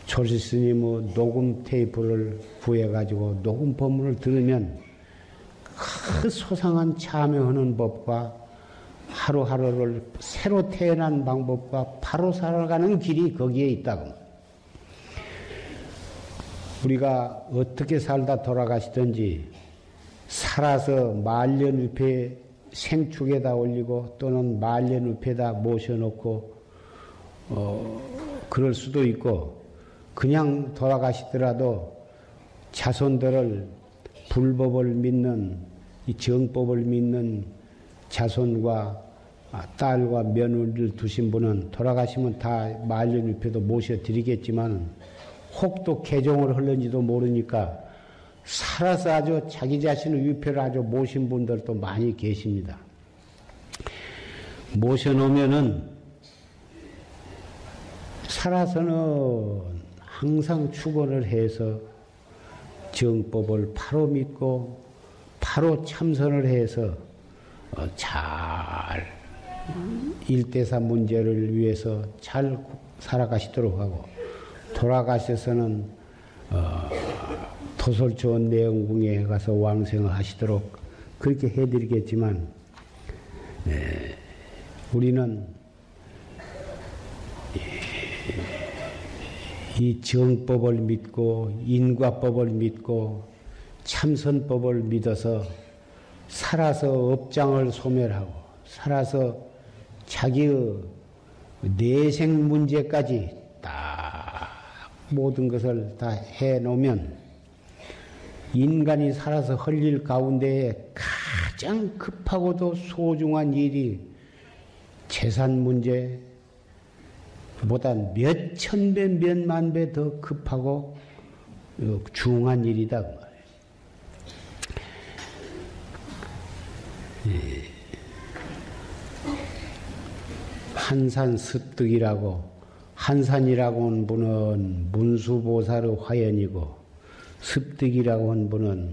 조실스님의 녹음 테이프를 구해가지고 녹음 법문을 들으면 그 소상한 참여하는 법과 하루하루를 새로 태어난 방법과 바로 살아가는 길이 거기에 있다고. 우리가 어떻게 살다 돌아가시든지 살아서 말년위패 생축에다 올리고 또는 말년위패에다 모셔놓고 그럴 수도 있고 그냥 돌아가시더라도 자손들을 불법을 믿는 이 정법을 믿는 자손과 딸과 며느리를 두신 분은 돌아가시면 다 말년위패도 모셔드리겠지만 혹도 개종을 하는지도 모르니까 살아서 아주 자기 자신의 위패를 아주 모신 분들도 많이 계십니다. 모셔놓으면은 살아서는 항상 축원을 해서 정법을 바로 믿고 바로 참선을 해서 잘 일대사 문제를 위해서 잘 살아가시도록 하고 돌아가셔서는 토솔초원 내영궁에 가서 왕생을 하시도록 그렇게 해드리겠지만 우리는 이 정법을 믿고 인과법을 믿고 참선법을 믿어서 살아서 업장을 소멸하고 살아서 자기의 내생 문제까지 딱 모든 것을 다 해놓으면 인간이 살아서 할 일 가운데에 가장 급하고도 소중한 일이 재산 문제 보다 몇 천 배, 몇 만 배 더 급하고 중한 일이다. 그 말이에요. 한산 습득이라고, 한산이라고 하는 분은 문수보살의 화연이고, 습득이라고 하는 분은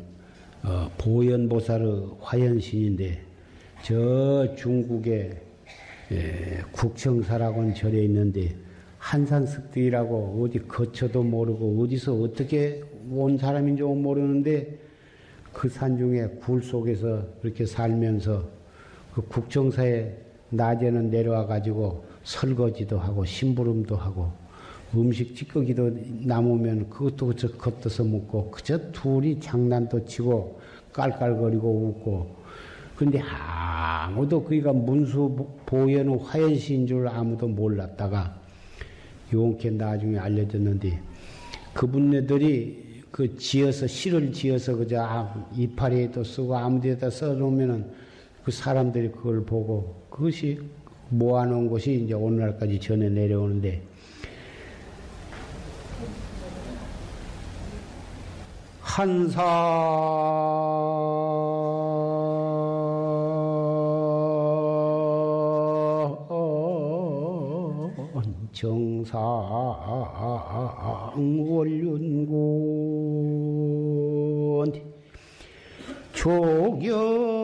보현보살의 화연신인데, 저 중국에 국청사라고 하는 절에 있는데 한산습득이라고 어디 거쳐도 모르고 어디서 어떻게 온 사람인지 모르는데 그 산중에 굴 속에서 그렇게 살면서 그 국청사에 낮에는 내려와 가지고 설거지도 하고 심부름도 하고 음식 찌꺼기도 남으면 그것도 겉어서 먹고 그저 둘이 장난도 치고 깔깔거리고 웃고 그런데 아무도 그이가 문수 보현의 화연시인 줄 아무도 몰랐다가 용케 나중에 알려졌는데 그분네들이 그 지어서 시를 지어서 그저 이파리에도 쓰고 아무데다 써놓으면은 그 사람들이 그걸 보고 그것이 모아놓은 것이 이제 오늘날까지 전해 내려오는데 한사 정상원륜군 조경